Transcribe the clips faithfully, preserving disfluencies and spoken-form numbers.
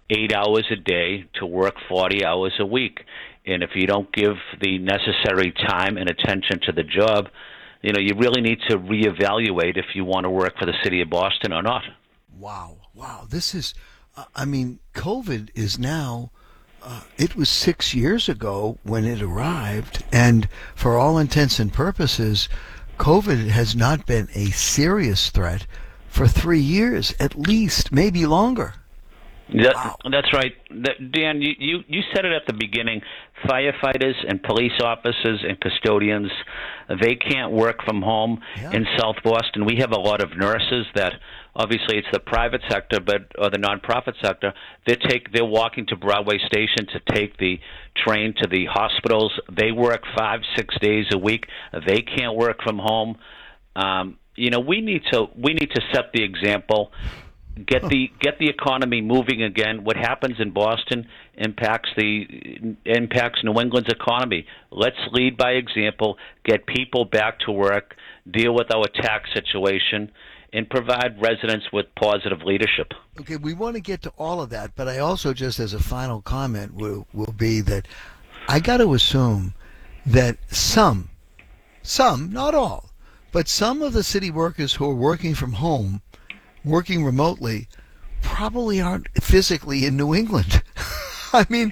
eight hours a day to work forty hours a week. And if you don't give the necessary time and attention to the job, you know, you really need to reevaluate if you want to work for the city of Boston or not. Wow. Wow. This is, uh, I mean, COVID is now, uh, it was six years ago when it arrived. And for all intents and purposes, COVID has not been a serious threat for three years, at least, maybe longer. That, wow. That's right. That, Dan, you, you, you said it at the beginning. Firefighters and police officers and custodians, they can't work from home yeah. in South Boston. We have a lot of nurses that, obviously it's the private sector, but or the nonprofit sector. They take they're walking to Broadway Station to take the train to the hospitals. They work five, six days a week. They can't work from home. Um, you know, we need to we need to set the example. Get the get the economy moving again. What happens in Boston impacts the impacts New England's economy. Let's lead by example. Get people back to work. Deal with our tax situation, and provide residents with positive leadership. Okay, we want to get to all of that, but I also, just as a final comment, will will be that I got to assume that some, some, not all, but some of the city workers who are working from home, working remotely, probably aren't physically in New England. I mean,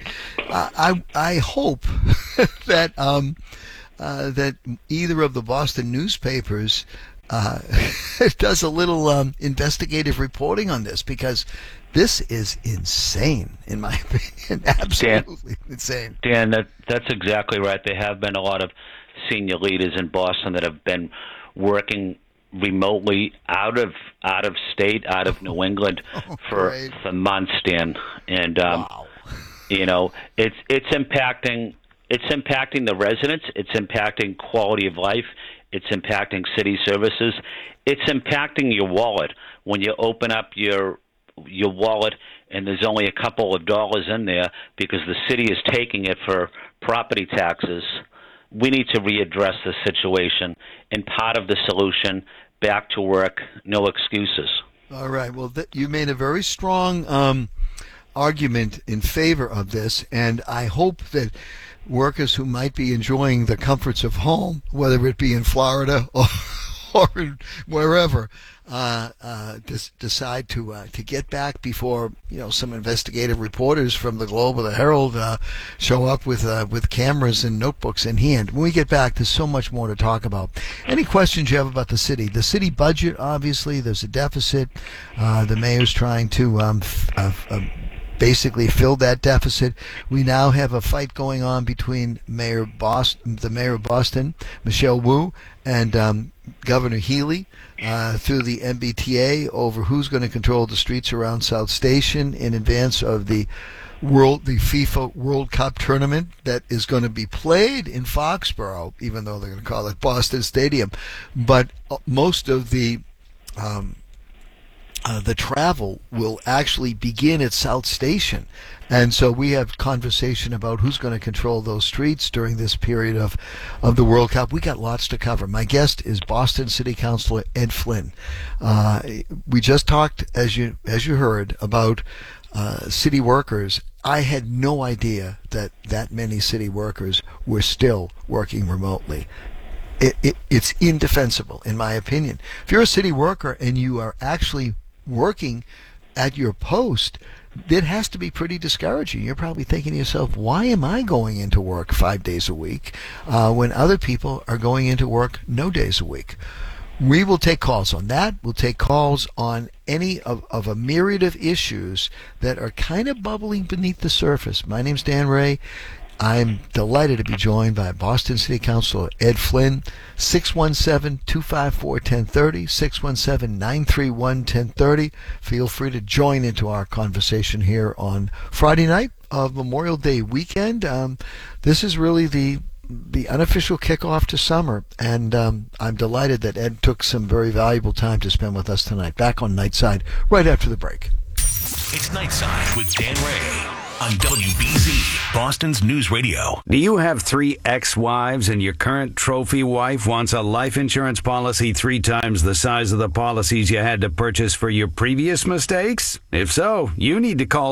I I hope that um, uh, that either of the Boston newspapers uh, does a little um, investigative reporting on this, because this is insane, in my opinion. Absolutely Dan, insane. Dan, that that's exactly right. There have been a lot of senior leaders in Boston that have been working remotely out of out of state, out of New England oh, for great. for months, Dan. And um, wow. you know, it's it's impacting it's impacting the residents. It's impacting quality of life. It's impacting city services. It's impacting your wallet when you open up your your wallet and there's only a couple of dollars in there because the city is taking it for property taxes. We need to readdress the situation, and part of the solution, back to work, no excuses. All right. Well, th- you made a very strong um, argument in favor of this, and I hope that workers who might be enjoying the comforts of home, whether it be in Florida or, or in wherever, uh, uh, des- decide to uh, to get back before, you know, some investigative reporters from the Globe or the Herald uh, show up with uh, with cameras and notebooks in hand. When we get back, there's so much more to talk about. Any questions you have about the city? The city budget, obviously, there's a deficit. Uh, the mayor's trying to um, f- uh, uh, basically fill that deficit. We now have a fight going on between Mayor Boston, the mayor of Boston, Michelle Wu, and um, Governor Healy uh, through the M B T A over who's going to control the streets around South Station in advance of the World, the FIFA World Cup tournament that is going to be played in Foxborough, even though they're going to call it Boston Stadium. But most of the um, Uh, the travel will actually begin at South Station. And so we have conversation about who's going to control those streets during this period of, of the World Cup. We got lots to cover. My guest is Boston City Councilor Ed Flynn. Uh, we just talked, as you as you heard, about uh, city workers. I had no idea that that many city workers were still working remotely. It, it, it's indefensible, in my opinion. If you're a city worker and you are actually working at your post, it has to be pretty discouraging. You're probably thinking to yourself, why am I going into work five days a week uh, when other people are going into work no days a week? We will take calls on that. We'll take calls on any of, of a myriad of issues that are kind of bubbling beneath the surface. My name's Dan Ray. I'm delighted to be joined by Boston City Councilor Ed Flynn. six one seven, two five four, one zero three zero, six one seven, nine three one, one zero three zero. Feel free to join into our conversation here on Friday night of Memorial Day weekend. Um, this is really the the unofficial kickoff to summer, and um, I'm delighted that Ed took some very valuable time to spend with us tonight. Back on Nightside right after the break. It's Nightside with Dan Ray on W B Z, Boston's News Radio. Do you have three ex-wives and your current trophy wife wants a life insurance policy three times the size of the policies you had to purchase for your previous mistakes? If so, you need to call